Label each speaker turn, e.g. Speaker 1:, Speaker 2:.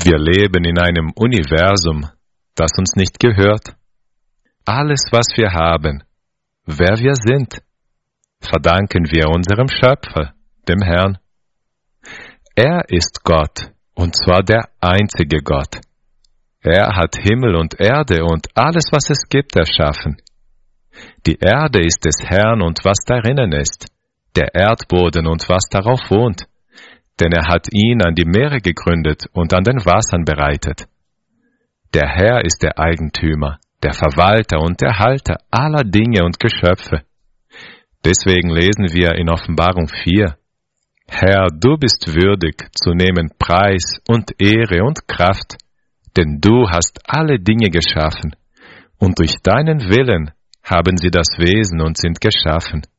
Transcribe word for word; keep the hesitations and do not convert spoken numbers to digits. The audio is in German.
Speaker 1: Wir leben in einem Universum, das uns nicht gehört. Alles, was wir haben, wer wir sind, verdanken wir unserem Schöpfer, dem Herrn. Er ist Gott, und zwar der einzige Gott. Er hat Himmel und Erde und alles, was es gibt, erschaffen. Die Erde ist des Herrn und was darinnen ist, der Erdboden und was darauf wohnt, denn er hat ihn an die Meere gegründet und an den Wassern bereitet. Der Herr ist der Eigentümer, der Verwalter und der Halter aller Dinge und Geschöpfe. Deswegen lesen wir in Offenbarung vier, Herr, du bist würdig zu nehmen Preis und Ehre und Kraft, denn du hast alle Dinge geschaffen, und durch deinen Willen haben sie das Wesen und sind geschaffen.